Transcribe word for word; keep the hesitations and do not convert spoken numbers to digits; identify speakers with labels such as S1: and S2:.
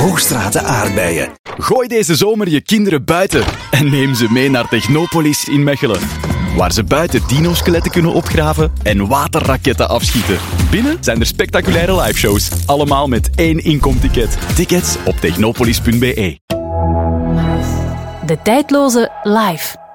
S1: Hoogstraten aardbeien.
S2: Gooi deze zomer je kinderen buiten en neem ze mee naar Technopolis in Mechelen. Waar ze buiten dino-skeletten kunnen opgraven en waterraketten afschieten. Binnen zijn er spectaculaire liveshows. Allemaal met één inkomticket. Tickets op technopolis punt be.
S3: De tijdloze live.